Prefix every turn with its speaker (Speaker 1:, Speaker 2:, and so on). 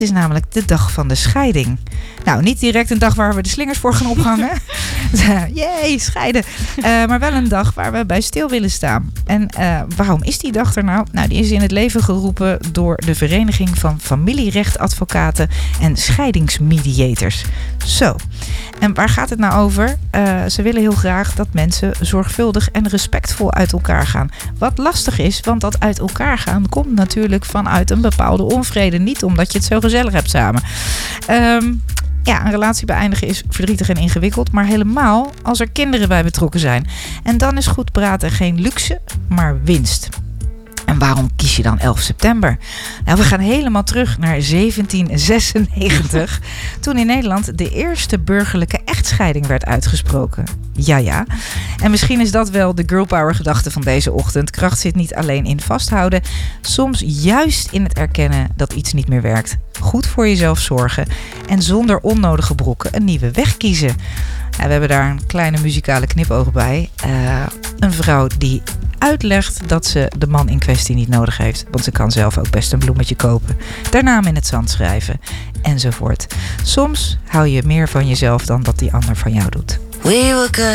Speaker 1: Het is namelijk de dag van de scheiding. Nou, niet direct een dag waar we de slingers voor gaan ophangen. Jee, scheiden. Maar wel een dag waar we bij stil willen staan. En waarom is die dag er nou? Nou, die is in het leven geroepen door de Vereniging van Familierechtadvocaten en Scheidingsmediators. Zo. En waar gaat het nou over? Ze willen heel graag dat mensen zorgvuldig en respectvol uit elkaar gaan. Wat lastig is, want dat uit elkaar gaan komt natuurlijk vanuit een bepaalde onvrede. Niet omdat je het zo gezellig hebt samen. Ja, een relatie beëindigen is verdrietig en ingewikkeld, maar helemaal als er kinderen bij betrokken zijn. En dan is goed praten geen luxe, maar winst. En waarom kies je dan 11 september? Nou, we gaan helemaal terug naar 1796, toen in Nederland de eerste burgerlijke echtscheiding werd uitgesproken. Ja. En misschien is dat wel de girl power gedachte van deze ochtend. Kracht zit niet alleen in vasthouden, soms juist in het erkennen dat iets niet meer werkt. Goed voor jezelf zorgen en zonder onnodige brokken een nieuwe weg kiezen. Ja, we hebben daar een kleine muzikale knipoog bij. Een vrouw die uitlegt dat ze de man in kwestie niet nodig heeft. Want ze kan zelf ook best een bloemetje kopen. Haar naam in het zand schrijven. Enzovoort. Soms hou je meer van jezelf dan dat die ander van jou doet.